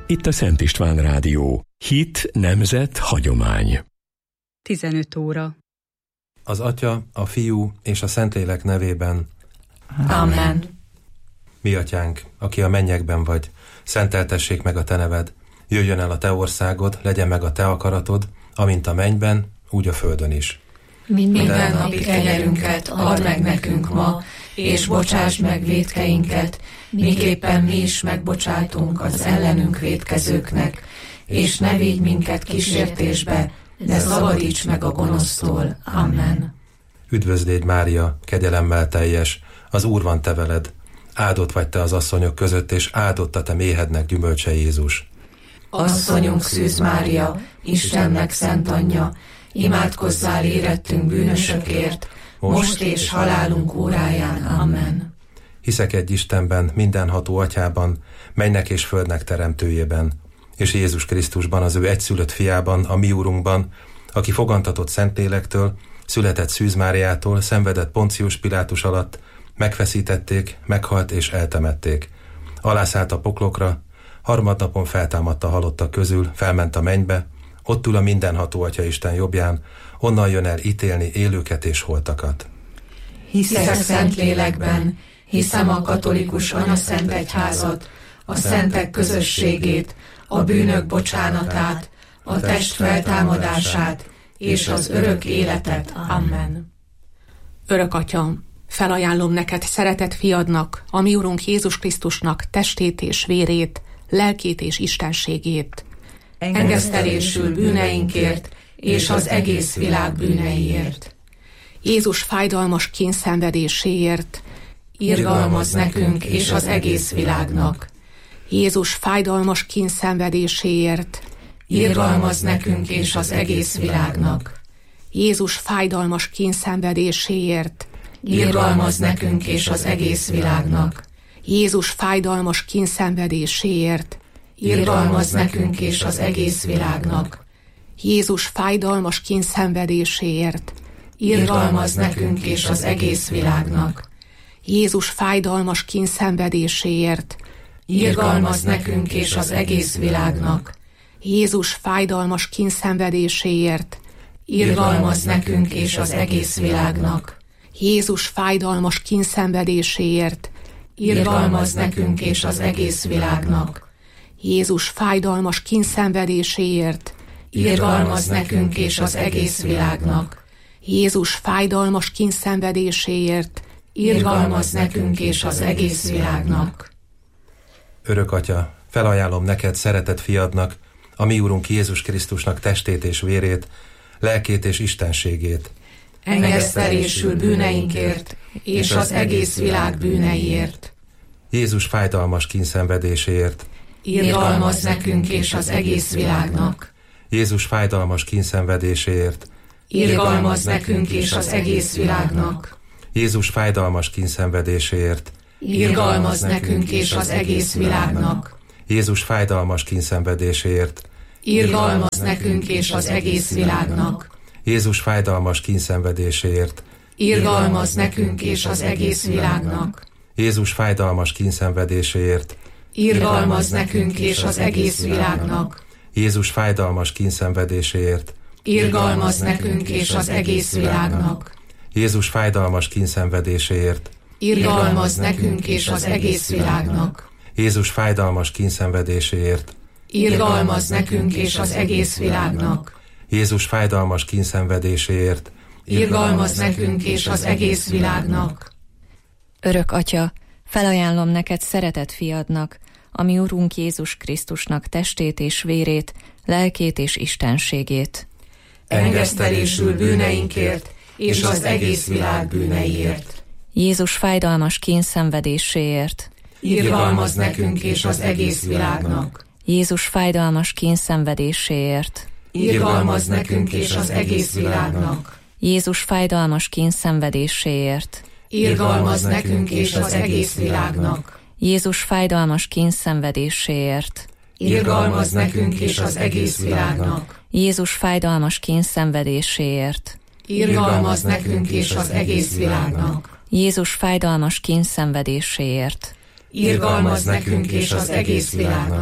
Itt a Szent István Rádió. Hit, nemzet, hagyomány. 15 óra. Az Atya, a Fiú és a Szentlélek nevében. Amen. Mi Atyánk, aki a mennyekben vagy, szenteltessék meg a Te neved. Jöjjön el a Te országod, legyen meg a Te akaratod, amint a mennyben, úgy a földön is. Minden napi kenyerünket add meg nekünk ma, és bocsásd meg vétkeinket, miképpen mi is megbocsátunk az ellenünk vétkezőknek, és ne vigy minket kísértésbe, de szabadíts meg a gonosztól. Amen. Üdvözlégy Mária, kegyelemmel teljes, az Úr van te veled. Áldott vagy te az asszonyok között, és áldott a te méhednek gyümölcse Jézus. Asszonyunk Szűz Mária, Istennek szent anyja, imádkozzál érettünk bűnösökért, most és halálunk óráján. Amen. Hiszek egy Istenben, mindenható Atyában, mennynek és földnek teremtőjében, és Jézus Krisztusban, az ő egyszülött fiában, a mi Urunkban, aki fogantatott Szentlélektől, született Szűz Máriától, szenvedett Poncius Pilátus alatt, megfeszítették, meghalt és eltemették. Alászállt a poklokra, harmadnapon feltámadt a halottak közül, felment a mennybe, ott ül a mindenható Atyaisten jobbján, onnan jön el ítélni élőket és holtakat. Hiszek Szentlélekben, hiszem a katolikus anyaszent egyházat, a szentek közösségét, a bűnök bocsánatát, a test feltámadását és az örök életet. Amen. Örök Atyam, felajánlom neked szeretett fiadnak, a mi Urunk Jézus Krisztusnak testét és vérét, lelkét és istenségét. Engesztelésül bűneinkért és az egész világ bűneiért. Jézus fájdalmas kényszenvedéséért. Irgalmazz nekünk és az egész világnak. Jézus fájdalmas kényszenvedéséért. Irgalmazz nekünk és az egész világnak. Jézus fájdalmas kényszenvedéséért. Irgalmazz nekünk és az egész világnak. Jézus fájdalmas kényszenvedéséért. Irgalmazz nekünk és az egész világnak. Jézus fájdalmas kényszenvedéséért. Irgalmazz nekünk és az egész világnak. Jézus fájdalmas kényszenvedéséért. Irgalmazz nekünk és az egész világnak. Jézus fájdalmas kényszenvedéséért. Irgalmazz nekünk és az egész világnak. Jézus fájdalmas kényszenvedéséért. Irgalmazz nekünk és az egész világnak. Jézus fájdalmas kényszenvedéséért. Irgalmazz nekünk és az egész világnak. Jézus fájdalmas kényszenvedéséért. Irgalmazz nekünk és az egész világnak. Örök Atya, felajánlom neked szeretett fiadnak, a mi Urunk Jézus Krisztusnak testét és vérét, lelkét és istenségét. Engesztelésül bűneinkért és az egész világ bűneiért. Jézus fájdalmas kényszenvedéséért. Irgalmazz nekünk és az egész világnak. Jézus fájdalmas kényszenvedéséért. Irgalmazz nekünk és az egész világnak. Jézus fájdalmas kényszenvedéséért. Irgalmazz nekünk és az egész világnak. Jézus fájdalmas kényszenvedéséért. Irgalmazz nekünk és az egész világnak. Jézus fájdalmas kényszenvedéséért. Irgalmazz nekünk és az egész világnak. Jézus fájdalmas kényszenvedéséért. Irgalmazz nekünk és az egész világnak. Jézus fájdalmas kényszenvedéséért. Irgalmazz nekünk és az egész világnak. Jézus fájdalmas kényszenvedéséért. Irgalmazz nekünk és az egész világnak. Jézus fájdalmas kényszenvedéséért. Irgalmazz nekünk és az egész világnak. Jézus fájdalmas kényszenvedéséért. Irgalmazz nekünk és az egész világnak. Örök Atya, felajánlom neked szeretett fiadnak, a mi Urunk Jézus Krisztusnak testét és vérét, lelkét és istenségét. Engesztelésül bűneinkért és az egész világ bűneiért. Jézus fájdalmas kényszenvedéséért. Irgalmazz nekünk és az egész világnak. Jézus fájdalmas kényszenvedéséért. Irgalmazz nekünk és az egész világnak. Jézus fájdalmas kényszenvedéséért. Irgalmazz nekünk és az egész világnak. Jézus fájdalmas kényszenvedéséért. Irgalmazz nekünk és az egész világnak. Jézus fájdalmas kényszenvedéséért. Irgalmazz nekünk és az egész világnak. Jézus fájdalmas kényszenvedéséért. Irgalmazz nekünk és az egész világnak.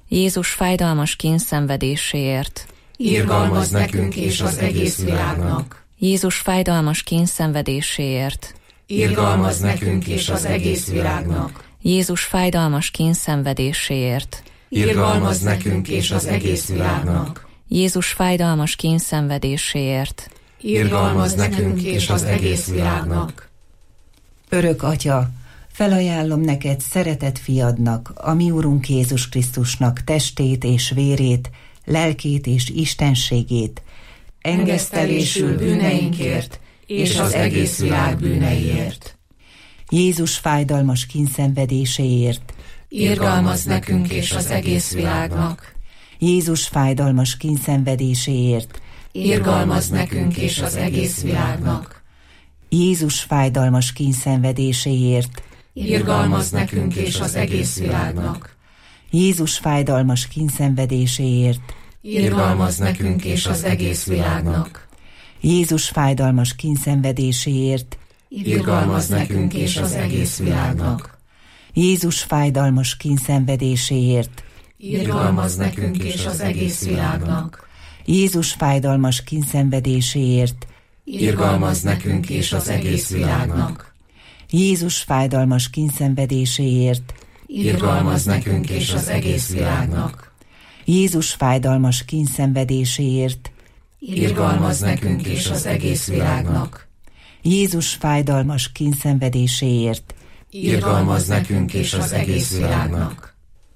Jézus fájdalmas kínszenvedéséért. Irgalmazz nekünk és az egész világnak. Jézus fájdalmas kínszenvedéséért. Irgalmazz nekünk és az egész világnak. Jézus fájdalmas kínszenvedéséért. Irgalmazz nekünk és az egész világnak. Jézus fájdalmas kínszenvedéséért. Irgalmazz nekünk és az egész világnak. Örök Atya, felajánlom neked szeretett fiadnak, a mi Urunk Jézus Krisztusnak testét és vérét, lelkét és istenségét, engesztelésül bűneinkért és az egész világ bűneiért. Jézus fájdalmas kínszenvedéséért. Irgalmazz nekünk és az egész világnak. Jézus fájdalmas kínszenvedéséért. Irgalmazz nekünk és az egész világnak. Jézus fájdalmas kínszenvedéséért. Irgalmazz nekünk és az egész világnak. Jézus fájdalmas kínszenvedéséért. Irgalmazz nekünk és az egész világnak. Jézus fájdalmas kínszenvedéséért. Irgalmazz nekünk és az egész világnak. Jézus fájdalmas kínszenvedéséért. Irgalmazz nekünk és az egész világnak. Jézus fájdalmas kínszenvedéséért. Irgalmazz nekünk és az egész világnak. Jézus fájdalmas kínszenvedéséért. Irgalmazz nekünk és az egész világnak. Jézus fájdalmas kínszenvedéséért. Irgalmazz nekünk és az egész világnak. Jézus fájdalmas kínszenvedéséért. Irgalmazz nekünk és az egész világnak.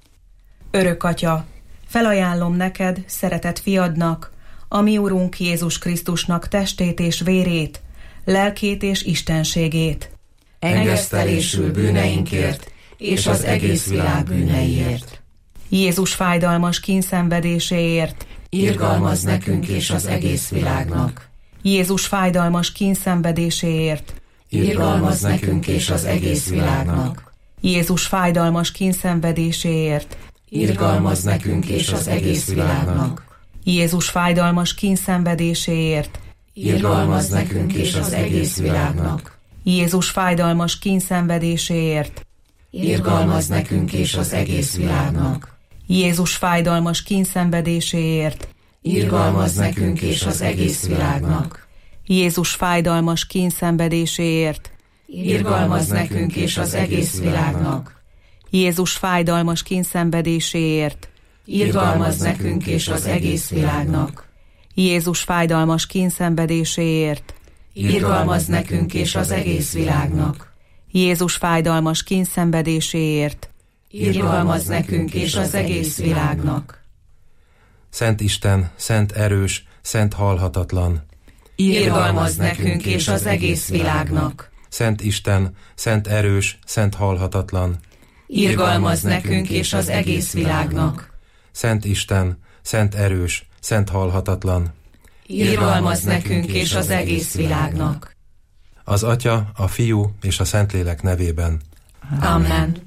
Örök Atya, felajánlom neked, szeretett fiadnak, a mi Urunk Jézus Krisztusnak testét és vérét, lelkét és istenségét, engesztelésül bűneinkért és az egész világ bűneiért. Jézus fájdalmas kínszenvedéséért. Irgalmazz nekünk és az egész világnak. Jézus fájdalmas kínszenvedéséért. Irgalmazz nekünk és az egész világnak. Jézus fájdalmas kínszenvedéséért. Irgalmazz nekünk és az egész világnak. Jézus fájdalmas kínszenvedéséért. Irgalmazz nekünk és az egész világnak. Jézus fájdalmas kínszenvedéséért. Irgalmazz nekünk és az egész világnak. Jézus fájdalmas kínszenvedéséért. Irgalmazz nekünk és az egész világnak. Jézus fájdalmas kínszenvedéséért. Irgalmazz nekünk és az egész világnak. Jézus fájdalmas kínszenvedéséért. Irgalmazz nekünk és az egész világnak. Jézus fájdalmas kínszenvedéséért. Irgalmazz nekünk és az egész világnak. Jézus fájdalmas kínszenvedéséért. Irgalmazz nekünk és az egész világnak. Szent Isten, szent erős, szent halhatatlan. Irgalmazz nekünk és az egész világnak. Szent Isten, szent erős, szent halhatatlan. Irgalmazz nekünk és az egész világnak. Szent Isten, szent erős, szent halhatatlan. Irgalmazz nekünk és az egész világnak. Az Atya, a Fiú és a Szentlélek nevében. Amen.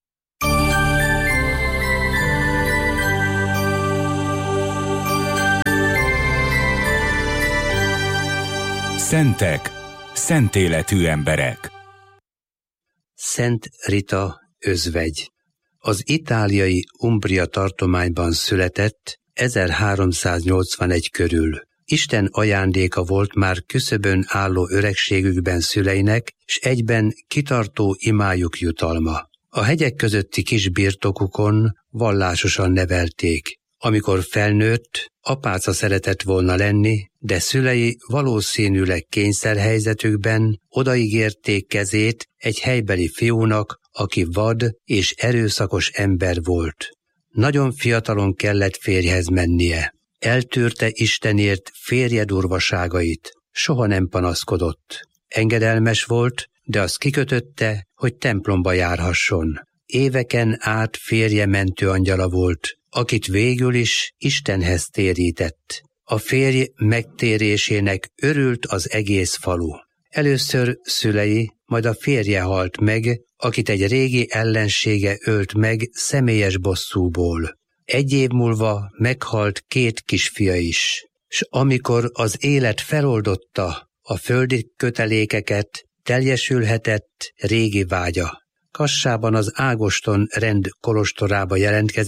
Szentek, szent életű emberek. Szent Rita özvegy. Az itáliai Umbria tartományban született 1381 körül. Isten ajándéka volt már küszöbön álló öregségükben szüleinek, s egyben kitartó imájuk jutalma. A hegyek közötti kis birtokukon vallásosan nevelték. Amikor felnőtt, apáca szeretett volna lenni, de szülei valószínűleg kényszerhelyzetükben odaígérték kezét egy helybeli fiúnak, aki vad és erőszakos ember volt. Nagyon fiatalon kellett férjhez mennie. Eltűrte Istenért férje durvaságait. Soha nem panaszkodott. Engedelmes volt, de azt kikötötte, hogy templomba járhasson. Éveken át férje mentőangyala volt, akit végül is Istenhez térített. A férj megtérésének örült az egész falu. Először szülei, majd a férje halt meg, akit egy régi ellensége ölt meg személyes bosszúból. 1 év múlva meghalt 2 kisfia is, s amikor az élet feloldotta a földi kötelékeket, teljesülhetett régi vágya. Kassában az Ágoston rend kolostorába jelentkezett,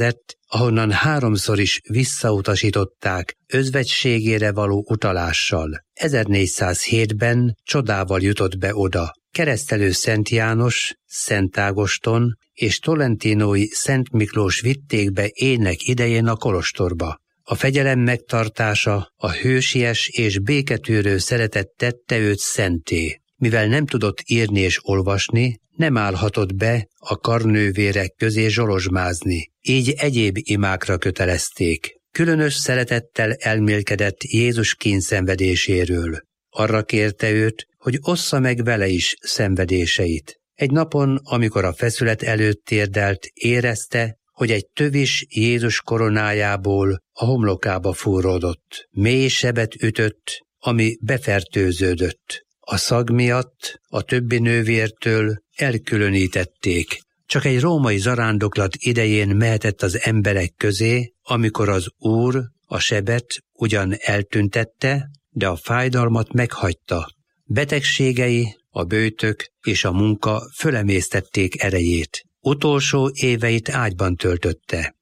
ahonnan 3-szor is visszautasították özvegységére való utalással. 1407-ben csodával jutott be oda. Keresztelő Szent János, Szent Ágoston és tolentinói Szent Miklós vitték be ének idején a kolostorba. A fegyelem megtartása, a hősies és béketűrő szeretet tette őt szentté. Mivel nem tudott írni és olvasni, nem állhatott be a karnővérek közé zsolozsmázni, így egyéb imákra kötelezték. Különös szeretettel elmélkedett Jézus kínszenvedéséről. Arra kérte őt, hogy ossza meg vele is szenvedéseit. Egy napon, amikor a feszület előtt térdelt, érezte, hogy egy tövis Jézus koronájából a homlokába fúródott. Mély sebet ütött, ami befertőződött. A szag miatt a többi nővértől elkülönítették. Csak egy római zarándoklat idején mehetett az emberek közé, amikor az Úr a sebet ugyan eltüntette, de a fájdalmat meghagyta. Betegségei, a böjtök és a munka fölemésztették erejét. Utolsó éveit ágyban töltötte.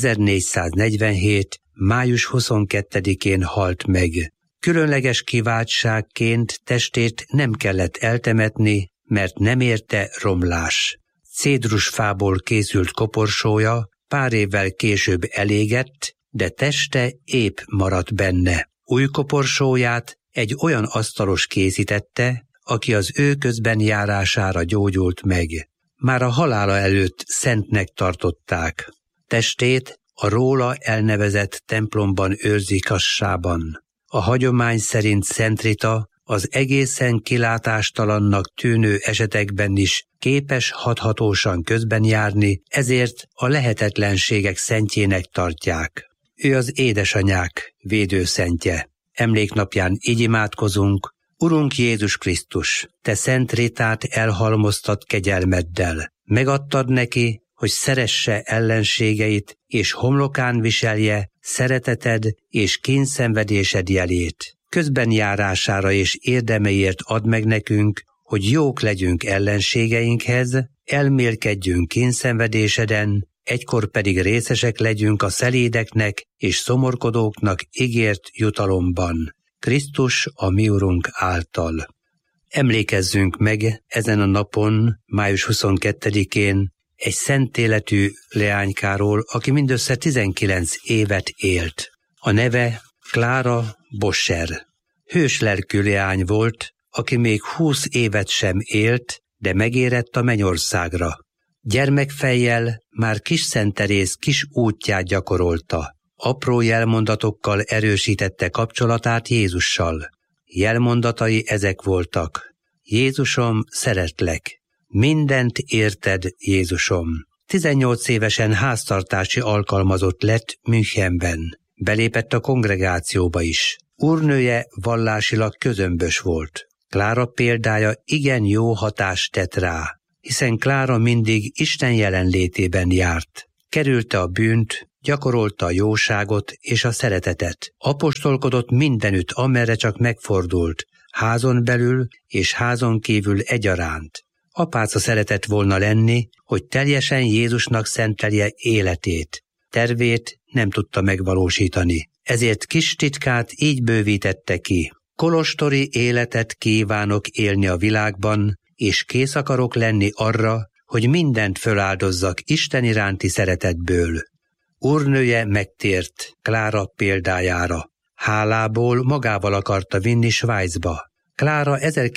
1447. május 22-én halt meg. Különleges kiváltságként testét nem kellett eltemetni, mert nem érte romlás. Cédrusfából készült koporsója pár évvel később elégett, de teste épp maradt benne. Új koporsóját egy olyan asztalos készítette, aki az ő közben járására gyógyult meg. Már a halála előtt szentnek tartották. Testét a róla elnevezett templomban őrzik Kassában. A hagyomány szerint Szent Rita az egészen kilátástalannak tűnő esetekben is képes hathatósan közben járni, ezért a lehetetlenségek szentjének tartják. Ő az édesanyák védőszentje. Emléknapján így imádkozunk: Urunk Jézus Krisztus, te Szent Ritát elhalmoztad kegyelmeddel. Megadtad neki, hogy szeresse ellenségeit, és homlokán viselje szereteted és kínszenvedésed jelét. Közben járására és érdemeiért add meg nekünk, hogy jók legyünk ellenségeinkhez, elmélkedjünk kínszenvedéseden, egykor pedig részesek legyünk a szelédeknek és szomorkodóknak ígért jutalomban. Krisztus a mi Urunk által. Emlékezzünk meg ezen a napon, május 22-én, egy szent életű leánykáról, aki mindössze 19 évet élt. A neve Klára Boscher. Hőslelkű leány volt, aki még 20 évet sem élt, de megérett a mennyországra. Gyermekfejjel már Kisszent Teréz kis útját gyakorolta. Apró jelmondatokkal erősítette kapcsolatát Jézussal. Jelmondatai ezek voltak: Jézusom, szeretlek. Mindent érted, Jézusom. 18 évesen háztartási alkalmazott lett Münchenben. Belépett a kongregációba is. Úrnője vallásilag közömbös volt. Klára példája igen jó hatást tett rá, hiszen Klára mindig Isten jelenlétében járt. Kerülte a bűnt, gyakorolta a jóságot és a szeretetet. Apostolkodott mindenütt, amerre csak megfordult, házon belül és házon kívül egyaránt. Apáca szeretett volna lenni, hogy teljesen Jézusnak szentelje életét. Tervét nem tudta megvalósítani, ezért kis titkát így bővítette ki: kolostori életet kívánok élni a világban, és kész akarok lenni arra, hogy mindent föláldozzak Isten iránti szeretetből. Úrnője megtért Klára példájára. Hálából magával akarta vinni Svájcba. Klára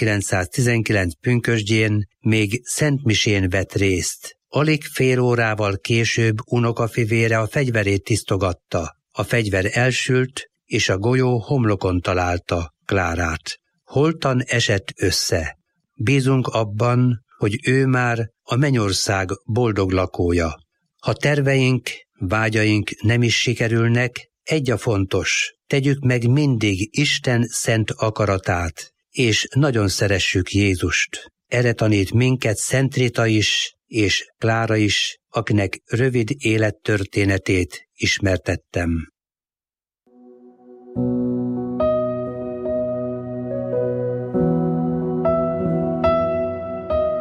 1919 pünkösdjén még szentmisén vett részt. Alig fél órával később unokafivére a fegyverét tisztogatta. A fegyver elsült, és a golyó homlokon találta Klárát. Holtan esett össze. Bízunk abban, hogy ő már a mennyország boldog lakója. Ha terveink, vágyaink nem is sikerülnek, egy a fontos: tegyük meg mindig Isten szent akaratát, és nagyon szeressük Jézust. Erre tanít minket Szent Rita is, és Klára is, akinek rövid élettörténetét ismertettem.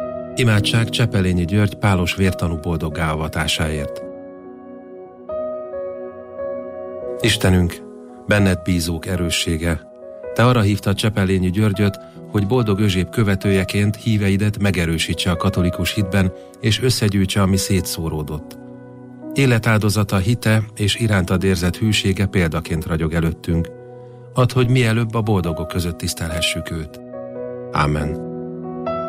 Imádság Csepelényi György pálos vértanú boldoggá avatásáért. Istenünk, benned bízók erőssége, te arra hívtad Csepelényi Györgyöt, hogy boldog Özséb követőjeként híveidet megerősítse a katolikus hitben, és összegyűjtse, ami szétszóródott. Életáldozata, hite és irántad érzett hűsége példaként ragyog előttünk. Add, hogy mielőbb a boldogok között tisztelhessük őt. Ámen.